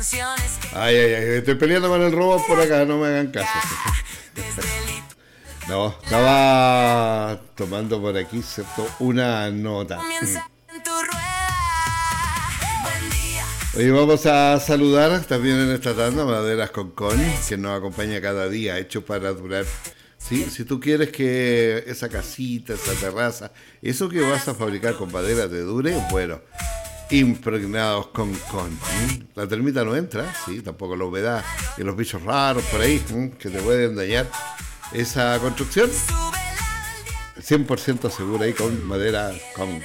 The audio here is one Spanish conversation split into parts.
Ay, ay, ay, estoy peleando con el robot por acá, no me hagan caso. No, estaba tomando por aquí, ¿cierto? Una nota. Hoy vamos a saludar también en esta tanda Maderas Concón, que nos acompaña cada día, hecho para durar. ¿Sí? Si tú quieres que esa casita, esa terraza, eso que vas a fabricar con madera te dure, bueno, impregnados con. La termita no entra, ¿sí? Tampoco la humedad y los bichos raros por ahí que te pueden dañar esa construcción. 100% segura ahí con madera con.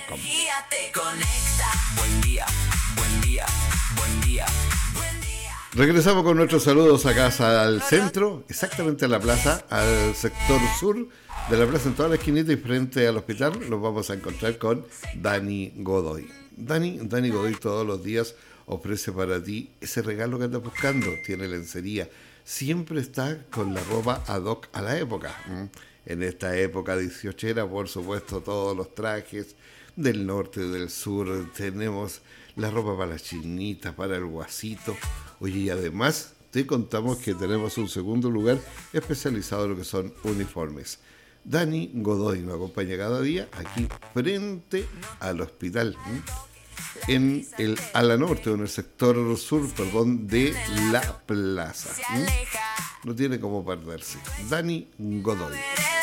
Regresamos con nuestros saludos a casa al centro, exactamente a la plaza, al sector sur de la plaza, en toda la esquinita y frente al hospital. Los vamos a encontrar con Dani Godoy. Dani Godoy todos los días ofrece para ti ese regalo que andas buscando. Tiene lencería, siempre está con la ropa ad hoc a la época. En esta época 18era, por supuesto, todos los trajes del norte, del sur. Tenemos la ropa para las chinitas, para el guasito. Oye, y además te contamos que tenemos un segundo lugar especializado en lo que son uniformes. Dani Godoy nos acompaña cada día aquí frente al hospital, en el ala norte, o en el sector sur, perdón, de la plaza. No tiene cómo perderse. Dani Godoy.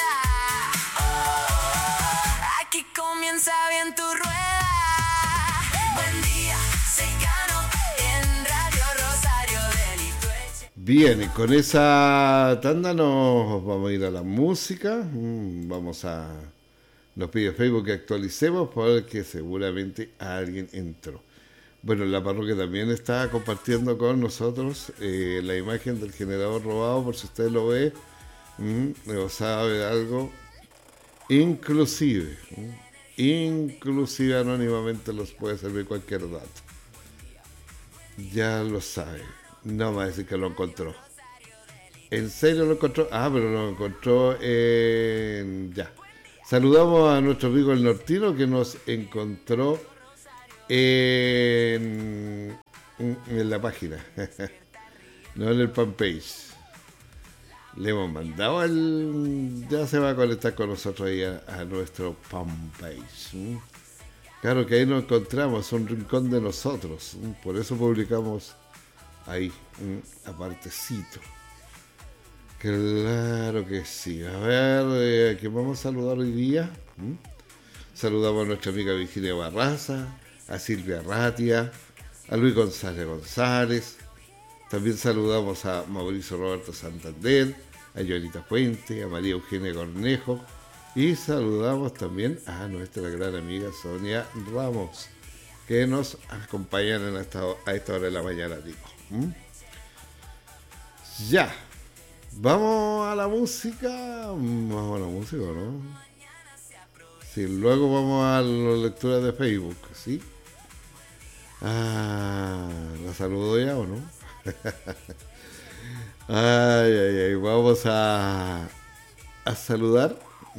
Aquí comienza bien tu rueda. Buen día, Secano en Radio Rosario del Itueche. Bien, y con esa tanda nos vamos a ir a la música. Nos pide Facebook que actualicemos porque seguramente alguien entró. Bueno, la parroquia también está compartiendo con nosotros la imagen del generador robado, por si usted lo ve o sabe algo. Inclusive anónimamente los puede servir cualquier dato. Ya lo sabe. No me va a decir que lo encontró. ¿En serio lo encontró? Ah, pero lo encontró en... Ya. Saludamos a nuestro amigo el nortino que nos encontró en la página. No en el fanpage. Le hemos mandado ya se va a conectar con nosotros ahí a nuestro fanpage. Claro que ahí nos encontramos, un rincón de nosotros. Por eso publicamos ahí, apartecito. Claro que sí. A ver, ¿a quién vamos a saludar hoy día? Saludamos a nuestra amiga Virginia Barraza, a Silvia Ratia, a Luis González. También saludamos a Mauricio Roberto Santander, a Joanita Fuente, a María Eugenia Cornejo. Y saludamos también a nuestra gran amiga Sonia Ramos, que nos acompañan a esta hora de la mañana, digo. Ya. Vamos a la música. Vamos a la música, ¿no? Sí, luego vamos a la lectura de Facebook, ¿sí? ¿La saludo ya o no? Ay, vamos a saludar.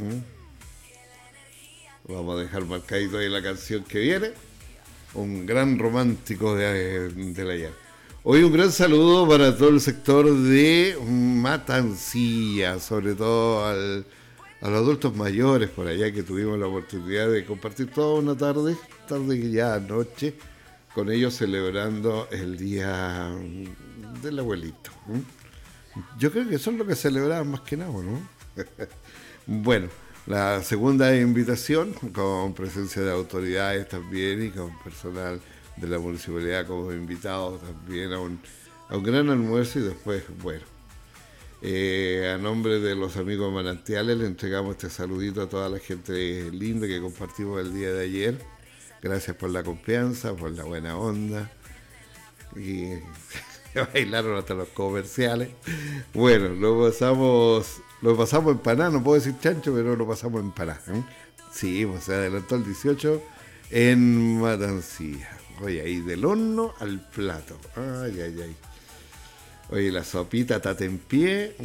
Vamos a dejar marcadito ahí la canción que viene. Un gran romántico del ayer. Hoy un gran saludo para todo el sector de Matancilla, sobre todo a los adultos mayores por allá que tuvimos la oportunidad de compartir toda una tarde que ya anoche, con ellos celebrando el día del abuelito. Yo creo que eso es lo que celebraban más que nada, ¿no? Bueno, la segunda invitación, con presencia de autoridades también y con personal de la municipalidad como invitados también a un gran almuerzo, y después, bueno, a nombre de los amigos Manantiales le entregamos este saludito a toda la gente linda que compartimos el día de ayer. Gracias por la confianza, por la buena onda, y bailaron hasta los comerciales. Bueno, lo pasamos empanada, no puedo decir chancho, pero lo pasamos empanada, Sí, pues se adelantó el 18 en Matancilla. Oye, ahí del horno al plato. Ay. Oye, la sopita tate en pie.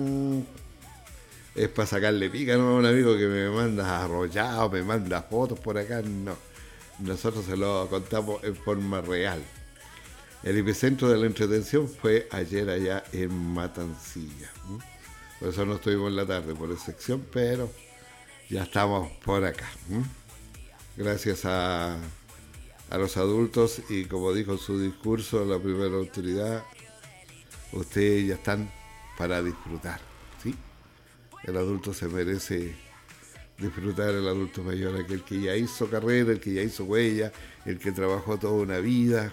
Es para sacarle pica, ¿no? Un amigo que me manda arrollado, me manda fotos por acá. No. Nosotros se lo contamos en forma real. El epicentro de la entretención fue ayer allá en Matancilla. Por eso no estuvimos en la tarde por excepción, pero ya estamos por acá. Gracias a los adultos y como dijo en su discurso la primera autoridad, ustedes ya están para disfrutar, ¿sí? El adulto se merece disfrutar, el adulto mayor, aquel que ya hizo carrera, el que ya hizo huella, el que trabajó toda una vida,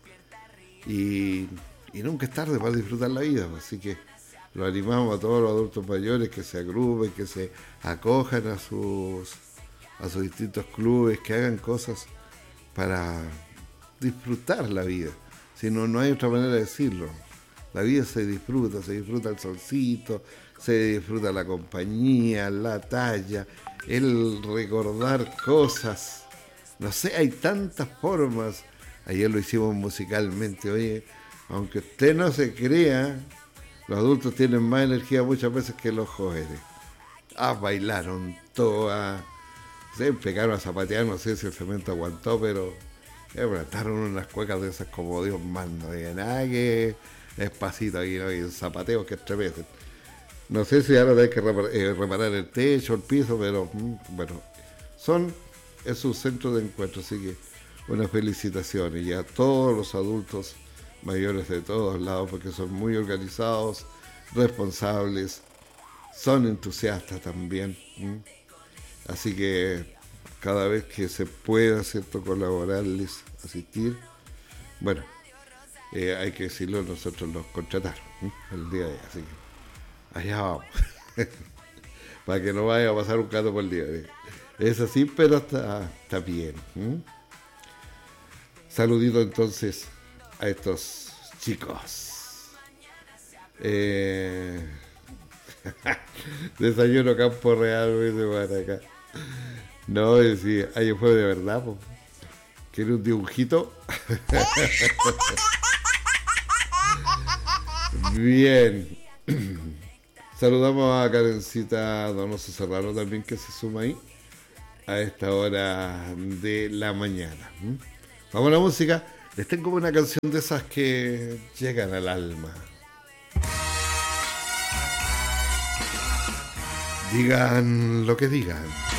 y nunca es tarde para disfrutar la vida, así que lo animamos a todos los adultos mayores que se agrupen, que se acojan a sus distintos clubes, que hagan cosas para disfrutar la vida. Si no, no hay otra manera de decirlo. La vida se disfruta el solcito, se disfruta la compañía, la talla, el recordar cosas. No sé, hay tantas formas. Ayer lo hicimos musicalmente, oye, aunque usted no se crea, los adultos tienen más energía muchas veces que los jóvenes. Bailaron todas, se empezaron a zapatear, no sé si el cemento aguantó, pero apretaron unas cuecas de esas como Dios manda, de nada que despacito aquí, ¿no? Y zapateos que estremecen. No sé si ahora hay que reparar el techo, el piso, pero bueno, es un centro de encuentro, así que unas felicitaciones y a todos los adultos mayores de todos lados, porque son muy organizados, responsables, son entusiastas también. Así que cada vez que se pueda, ¿cierto?, colaborarles, asistir, bueno, hay que decirlo, nosotros los contrataron el día de hoy, así que allá vamos, para que no vaya a pasar un gato por el día de hoy. Es así, pero está bien. Saludito entonces a estos chicos. Desayuno Campo Real, me dice para acá. No, sí, ayer fue de verdad, po. ¿Quiere un dibujito? Bien. Saludamos a Karencita Donoso Serrano también, que se suma ahí a esta hora de la mañana. Vamos a la música. Les tengo una canción de esas que llegan al alma. Digan lo que digan.